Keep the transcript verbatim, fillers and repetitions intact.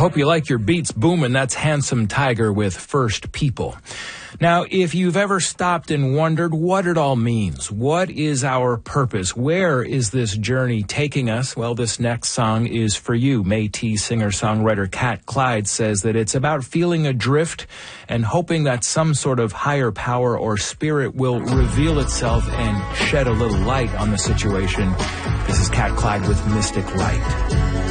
hope you like your beats booming. That's Handsome Tiger with First People. Now, if you've ever stopped and wondered what it all means, what is our purpose? Where is this journey taking us? Well, this next song is for you. Métis singer-songwriter Kat Clyde says that it's about feeling adrift and hoping that some sort of higher power or spirit will reveal itself and shed a little light on the situation. This is Kat Clyde with Mystic Light.